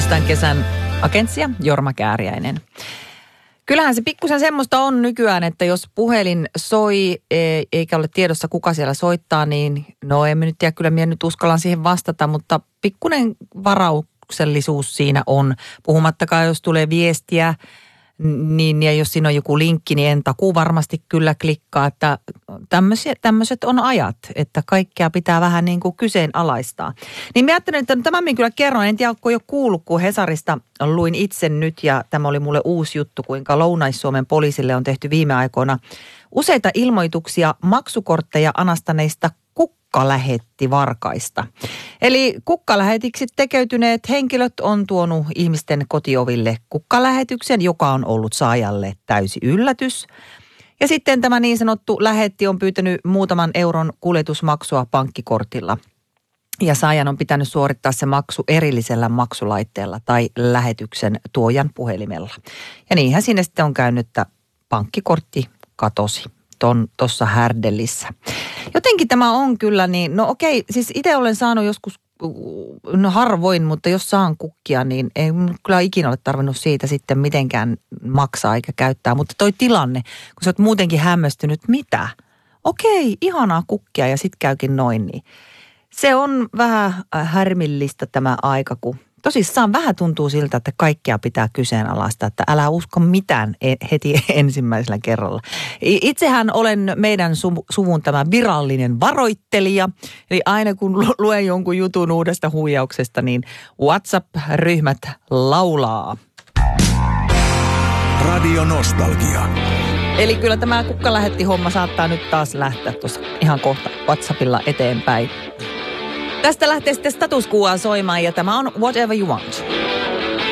Muistan kesän agentsia Jorma Kääriäinen. Kyllähän se pikkusen semmoista on nykyään, että jos puhelin soi eikä ole tiedossa kuka siellä soittaa, niin no en nyt tiedä, kyllä minä nyt uskallan siihen vastata, mutta pikkuinen varauksellisuus siinä on. Puhumattakaan, jos tulee viestiä, niin ja jos siinä on joku linkki, niin en takuu varmasti kyllä klikkaa, että tämmöiset on ajat, että kaikkea pitää vähän niin kuin kyseenalaistaa. Niin mä ajattelin, että tämän minä kyllä kerron, en tiedä, onko jo kuullut, kun Hesarista luin itse nyt ja tämä oli mulle uusi juttu, kuinka Lounais-Suomen poliisille on tehty viime aikoina useita ilmoituksia maksukortteja anastaneista kukkalähettivarkaista. Eli kukkalähetiksi tekeytyneet henkilöt on tuonut ihmisten kotioville kukkalähetyksen, joka on ollut saajalle täysi yllätys. Ja sitten tämä niin sanottu lähetti on pyytänyt muutaman euron kuljetusmaksua pankkikortilla. Ja saajan on pitänyt suorittaa se maksu erillisellä maksulaitteella tai lähetyksen tuojan puhelimella. Ja niinhän siinä sitten on käynyt, että pankkikortti katosi tuossa Härdellissä. Jotenkin tämä on kyllä niin, no okei, siis itse olen saanut joskus, no harvoin, mutta jos saan kukkia, niin ei kyllä ikinä ole tarvinnut siitä sitten mitenkään maksaa eikä käyttää. Mutta toi tilanne, kun sä oot muutenkin hämmästynyt, mitä? Okei, ihanaa kukkia ja sit käykin noin, niin se on vähän härmillistä tämä aika, kun tosissaan vähän tuntuu siltä, että kaikkea pitää kyseenalaistaa, että älä usko mitään heti ensimmäisellä kerralla. Itsehän olen meidän suvun tämä virallinen varoittelija, eli aina kun luen jonkun jutun uudesta huijauksesta, niin WhatsApp-ryhmät laulaa. Radio Nostalgia. Eli kyllä tämä kukkalähetti-homma saattaa nyt taas lähteä tuossa ihan kohta WhatsAppilla eteenpäin. Tästä lähtee sitten status quoa soimaan ja tämä on Whatever You Want.